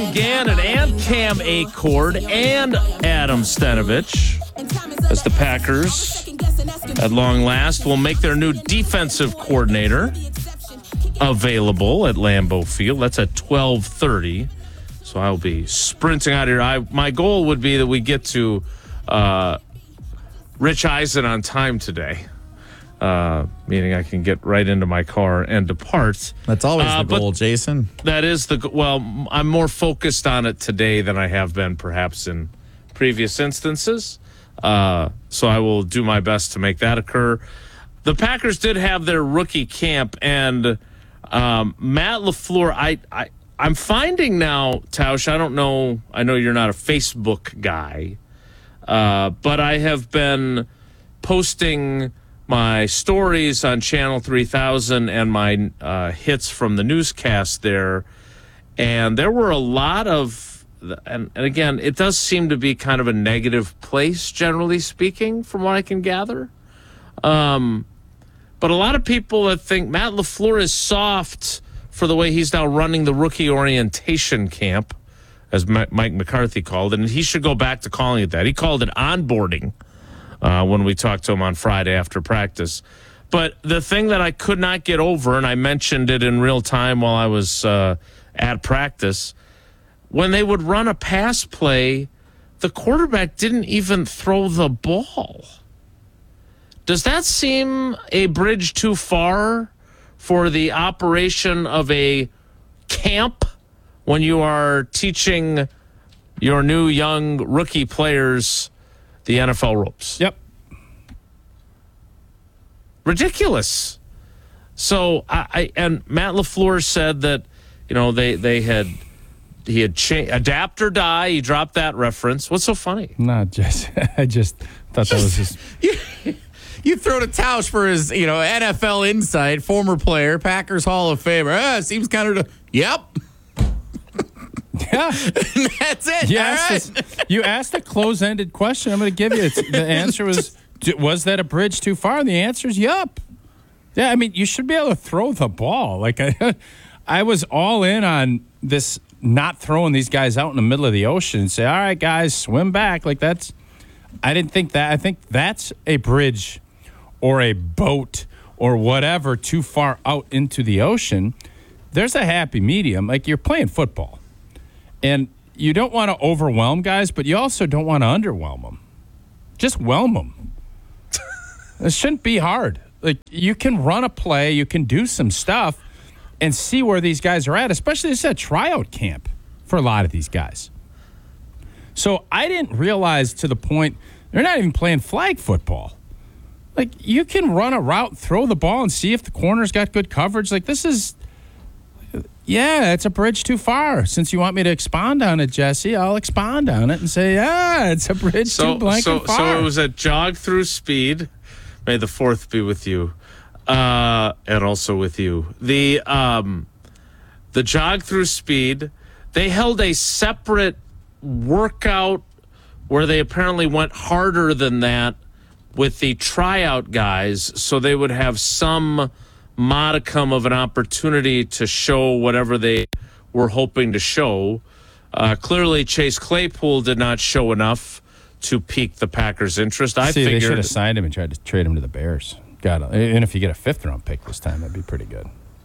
Ryan Gannon and Cam Acord and Adam Stenavich as the Packers, at long last, will make their new defensive coordinator available at Lambeau Field. That's at 12:30. So I'll be sprinting out here. My goal would be that we get to Rich Eisen on time today. Meaning I can get right into my car and depart. That's always the goal, Jason. That is well, I'm more focused on it today than I have been perhaps in previous instances. So I will do my best to make that occur. The Packers did have their rookie camp, and Matt LaFleur, I'm finding now, Tausch, I don't know, I know you're not a Facebook guy, but I have been posting my stories on Channel 3000 and my hits from the newscast there. And there were a lot of, and again, it does seem to be kind of a negative place, generally speaking, from what I can gather. But a lot of people that think Matt LaFleur is soft for the way he's now running the rookie orientation camp, as Mike McCarthy called it, and he should go back to calling it that. He called it onboarding. When we talked to him on Friday after practice. But the thing that I could not get over, and I mentioned it in real time while I was at practice, when they would run a pass play, the quarterback didn't even throw the ball. Does that seem a bridge too far for the operation of a camp when you are teaching your new young rookie players the NFL ropes? Yep. Ridiculous. So and Matt LaFleur said that, you know, he had changed, adapt or die. He dropped that reference. What's so funny? Not just, I just thought that was just. You throw to Tausch for his, NFL insight, former player, Packers Hall of Famer. Seems kind of, yep. Yeah. That's it. Yes. You asked a close-ended question. I'm going to give you. The answer was that a bridge too far? And the answer is yup. Yeah, I mean, you should be able to throw the ball. Like, I was all in on this, not throwing these guys out in the middle of the ocean and say, all right, guys, swim back. Like, I didn't think that. I think that's a bridge or a boat or whatever too far out into the ocean. There's a happy medium. Like, you're playing football. And you don't want to overwhelm guys, but you also don't want to underwhelm them. Just whelm them. It shouldn't be hard. Like, you can run a play, you can do some stuff, and see where these guys are at, especially this is a tryout camp for a lot of these guys. So I didn't realize to the point, they're not even playing flag football. Like, you can run a route, throw the ball, and see if the corner's got good coverage. Like, this is... Yeah, it's a bridge too far. Since you want me to expound on it, Jesse, I'll expound on it and say, it's a bridge too blank and far. So it was a jog through speed. May the fourth be with you, and also with you. The jog through speed, they held a separate workout where they apparently went harder than that with the tryout guys, so they would have some modicum of an opportunity to show whatever they were hoping to show. Clearly, Chase Claypool did not show enough to pique the Packers' interest. I figured they should have signed him and tried to trade him to the Bears. And if you get a fifth-round pick this time, that'd be pretty good.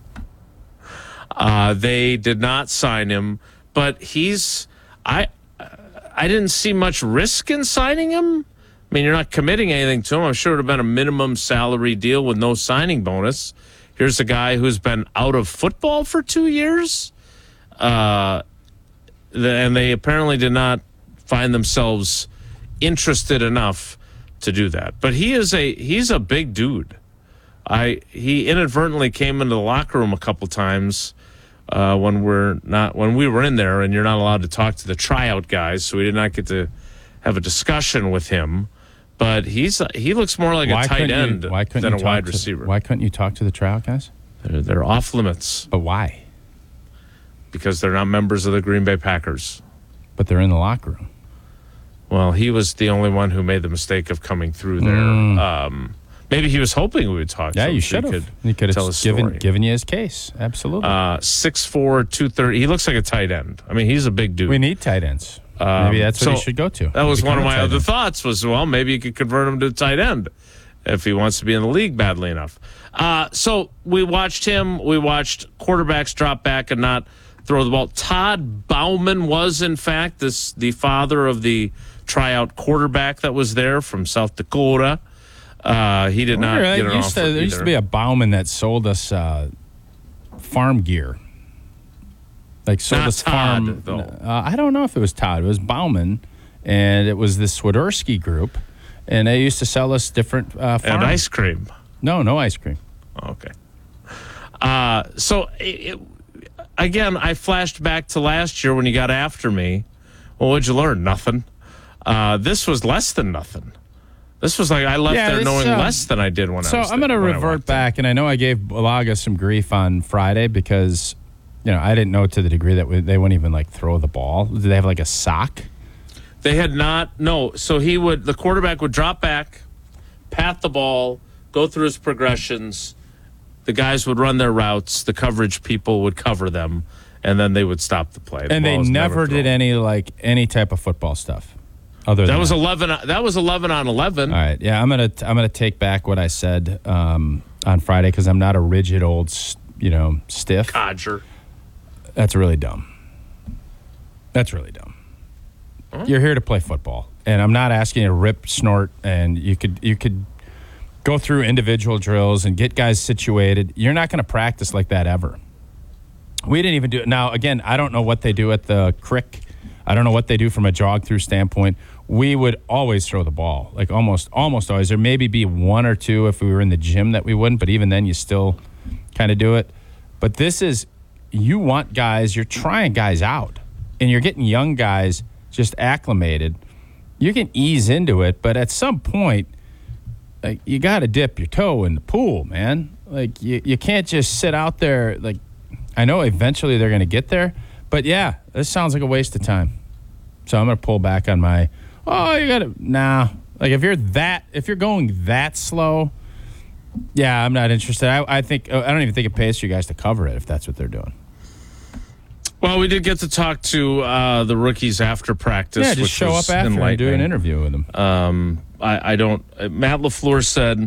They did not sign him, but I didn't see much risk in signing him. I mean, you're not committing anything to him. I'm sure it would have been a minimum salary deal with no signing bonus. Here's a guy who's been out of football for 2 years. And they apparently did not find themselves interested enough to do that. But he's a big dude. He inadvertently came into the locker room a couple times when we were in there, and you're not allowed to talk to the tryout guys, so we did not get to have a discussion with him. But he looks more like a tight end than a wide receiver. Why couldn't you talk to the tryout guys? They're off limits. But why? Because they're not members of the Green Bay Packers. But they're in the locker room. Well, he was the only one who made the mistake of coming through there. Maybe he was hoping we would talk to Yeah, him. you so should have. He could tell have his story. given you his case. Absolutely. 6'4", 230. He looks like a tight end. I mean, he's a big dude. we need tight ends. Maybe that's what so he should go to. That was Become one of a my tight other end. thoughts was, well, maybe you could convert him to tight end if he wants to be in the league badly enough. So we watched him. We watched quarterbacks drop back and not throw the ball. Todd Bauman was, in fact, the father of the tryout quarterback that was there from South Dakota. He did not get an offer There used to be a Bauman that sold us farm gear. Like sold Not us Todd, farm. though. I don't know if it was Todd. It was Bauman, and it was the Swiderski group, and they used to sell us different farm. And ice cream. No ice cream. Okay. So, again, I flashed back to last year when you got after me. Well, what'd you learn? Nothing. This was less than nothing. This was like I left there knowing less than I did when I was there. So I'm going to revert back, and I know I gave Balaga some grief on Friday because, I didn't know to the degree that they wouldn't even like throw the ball. Did they have like a sock? They had not. No. So the quarterback would drop back, pat the ball, go through his progressions. The guys would run their routes. The coverage people would cover them, and then they would stop the play. And they never did any type of football stuff. Other than that was 11. That was 11 on 11. All right, yeah, I'm gonna take back what I said on Friday because I'm not a rigid old stiff. Codger. That's really dumb. You're here to play football, and I'm not asking you to rip, snort, and you could go through individual drills and get guys situated. You're not going to practice like that ever. We didn't even do it. Now, again, I don't know what they do at the crick. I don't know what they do from a jog-through standpoint. We would always throw the ball, like almost always. There maybe be one or two if we were in the gym that we wouldn't, but even then you still kind of do it. But this is, you want guys, you're trying guys out, and you're getting young guys just acclimated. You can ease into it, but at some point, like, you got to dip your toe in the pool, man. Like, you can't just sit out there. Like, I know eventually they're going to get there, but yeah, this sounds like a waste of time. So I'm going to pull back on my, you got to, nah. Like, if you're going that slow, yeah, I'm not interested. I don't even think it pays for you guys to cover it if that's what they're doing. Well, we did get to talk to the rookies after practice. Yeah, just show up after and do an interview with them. I don't. Matt LaFleur said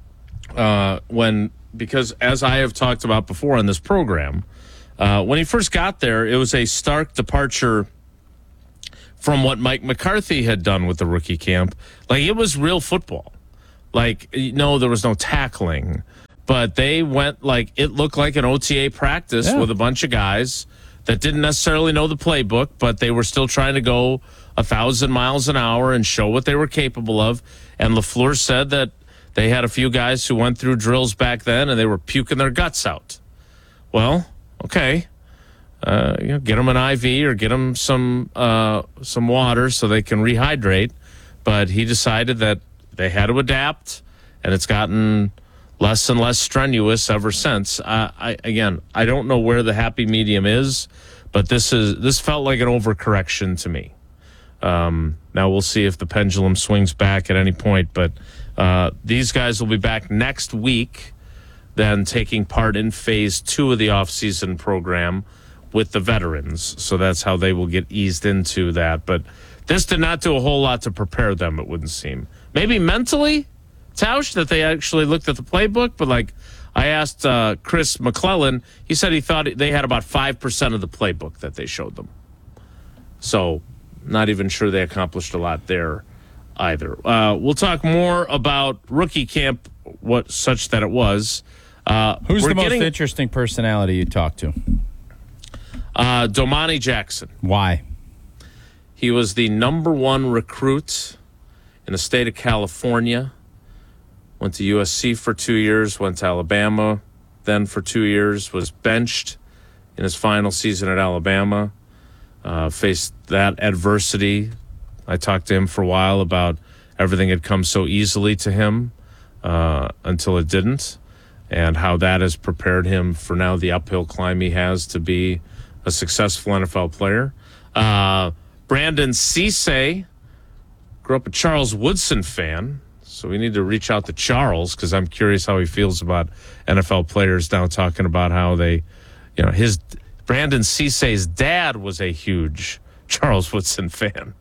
because as I have talked about before on this program, when he first got there, it was a stark departure from what Mike McCarthy had done with the rookie camp. Like, it was real football. Like, there was no tackling, but they went like it looked like an OTA practice with a bunch of guys that didn't necessarily know the playbook, but they were still trying to go 1,000 miles an hour and show what they were capable of. And LaFleur said that they had a few guys who went through drills back then and they were puking their guts out. Well, okay. Get them an IV or get them some water so they can rehydrate. But he decided that they had to adapt, and it's gotten less and less strenuous ever since. I don't know where the happy medium is, but this felt like an overcorrection to me. Now we'll see if the pendulum swings back at any point, but these guys will be back next week, then taking part in phase 2 of the offseason program with the veterans. So that's how they will get eased into that. But this did not do a whole lot to prepare them, it wouldn't seem. Maybe mentally, Tausch, that they actually looked at the playbook, but like I asked Chris McClellan, he said he thought they had about 5% of the playbook that they showed them. So not even sure they accomplished a lot there either. We'll talk more about rookie camp, such that it was. Who's the most interesting personality you talked to? Domani Jackson. Why? He was the number 1 recruit in the state of California. Went to USC for 2 years, went to Alabama, then for 2 years, was benched in his final season at Alabama, faced that adversity. I talked to him for a while about everything had come so easily to him until it didn't, and how that has prepared him for now the uphill climb he has to be a successful NFL player. Brandon Cisse, grew up a Charles Woodson fan, So we need to reach out to Charles because I'm curious how he feels about NFL players now talking about how they, his Brandon Cissay's dad was a huge Charles Woodson fan.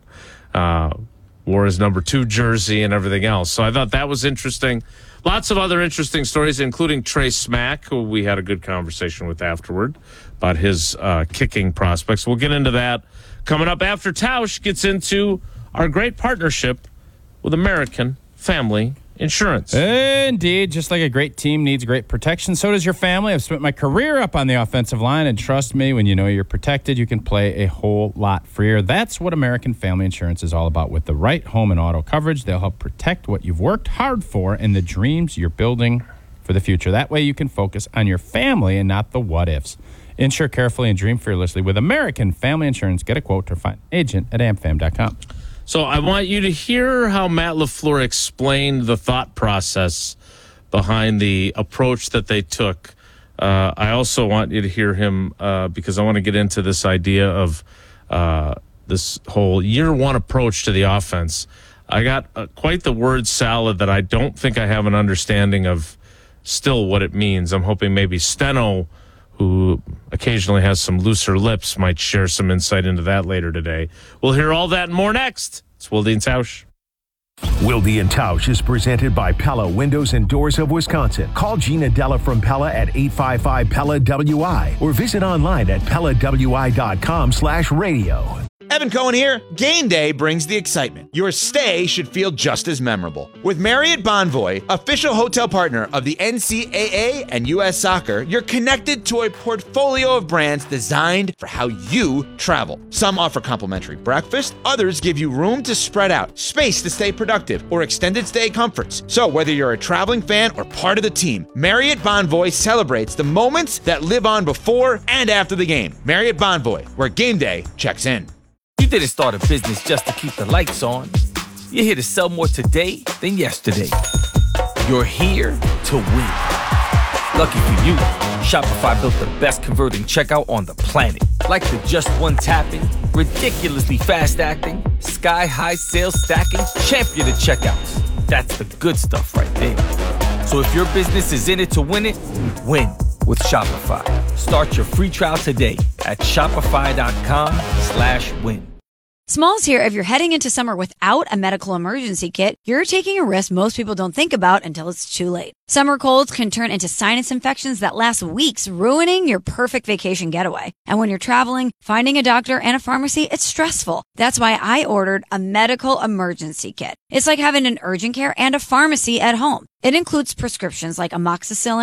Wore his number 2 jersey and everything else. So I thought that was interesting. Lots of other interesting stories, including Trey Smack, who we had a good conversation with afterward about his kicking prospects. We'll get into that coming up after Tausch gets into our great partnership with American Family Insurance. Indeed, just like a great team needs great protection, so does your family. I've spent my career up on the offensive line, and trust me, when you know you're protected, you can play a whole lot freer. That's what American Family Insurance is all about. With the right home and auto coverage, they'll help protect what you've worked hard for and the dreams you're building for the future. That way you can focus on your family and not the what-ifs. Insure carefully and dream fearlessly with American Family Insurance. Get a quote or find an agent at amfam.com. So I want you to hear how Matt LaFleur explained the thought process behind the approach that they took. I also want you to hear him because I want to get into this idea of this whole year one approach to the offense. I got quite the word salad that I don't think I have an understanding of still what it means. I'm hoping maybe Steno, who occasionally has some looser lips, might share some insight into that later today. We'll hear all that and more next. It's Wilde and Tausch. Wilde and Tausch is presented by Pella Windows and Doors of Wisconsin. Call Gina Della from Pella at 855-PELLA-WI or visit online at PellaWI.com/radio. Evan Cohen here. Game day brings the excitement. Your stay should feel just as memorable. With Marriott Bonvoy, official hotel partner of the NCAA and U.S. Soccer, you're connected to a portfolio of brands designed for how you travel. Some offer complimentary breakfast, others give you room to spread out, space to stay productive, or extended stay comforts. So whether you're a traveling fan or part of the team, Marriott Bonvoy celebrates the moments that live on before and after the game. Marriott Bonvoy, where game day checks in. You didn't start a business just to keep the lights on. You're here to sell more today than yesterday. You're here to win. Lucky for you, Shopify built the best converting checkout on the planet. Like the just one tapping, ridiculously fast acting, sky-high sales stacking, champion of checkouts. That's the good stuff right there. So if your business is in it to win it, win with Shopify. Start your free trial today at shopify.com/win. Smalls here. If you're heading into summer without a medical emergency kit, you're taking a risk most people don't think about until it's too late. Summer colds can turn into sinus infections that last weeks, ruining your perfect vacation getaway. And when you're traveling, finding a doctor and a pharmacy, it's stressful. That's why I ordered a medical emergency kit. It's like having an urgent care and a pharmacy at home. It includes prescriptions like amoxicillin,